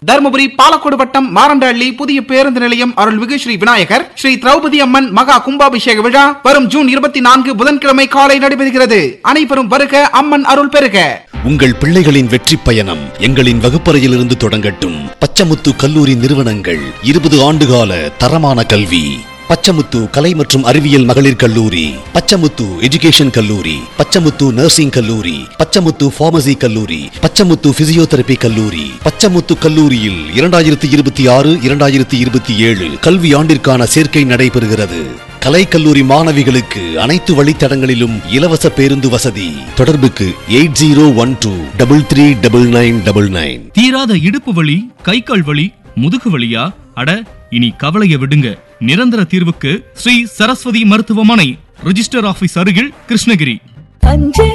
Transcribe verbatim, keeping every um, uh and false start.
தருமபுரி பாலக்கோடு வட்டம் மாரண்டஹள்ளி புதிய பேருந்து நிலையம் அருள்மிகு ஸ்ரீ விநாயகர் ஸ்ரீ திரௌபதி அம்மன் மகா கும்பாபிஷேக விழா வரும் ஜூன் இருபத்தி நான்கு புதன்கிழமை காலை நடைபெறுகிறது. அனைவரும் வருக, அம்மன் அருள் பெறுக. உங்கள் பிள்ளைகளின் வெற்றி பயணம் எங்களின் வகுப்பறையிலிருந்து தொடங்கட்டும். பச்சமுத்து கல்லூரி நிறுவனங்கள் இருபது ஆண்டுகால தரமான கல்வி. பச்சமுத்து கலை மற்றும் அறிவியல் மகளிர் கல்லூரி, பச்சமுத்து எஜுகேஷன் கல்லூரி, பச்சமுத்து நர்சிங் கல்லூரி, பச்சமுத்து பார்மசி கல்லூரி, பச்சமுத்து பிசியோதெரபி கல்லூரி. பச்சமுத்து கல்லூரியில் இரண்டாயிரத்தி இருபத்தி ஆறு இரண்டாயிரத்தி இருபத்தி ஏழு கல்வி ஆண்டிற்கான சேர்க்கை நடைபெறுகிறது. கலை கல்லூரி மாணவிகளுக்கு அனைத்து வழித்தடங்களிலும் இலவச பேருந்து வசதி. தொடர்புக்கு eight zero one two double three double nine double nine. தீராத இடுப்பு வலி, கை கால் வலி, முதுகு வலியா? அட, இனி கவலைய விடுங்க. நிரந்தர தீர்வுக்கு ஸ்ரீ சரஸ்வதி மருத்துவமனை, ரிஜிஸ்டர் ஆபீஸ் அருகில், கிருஷ்ணகிரி.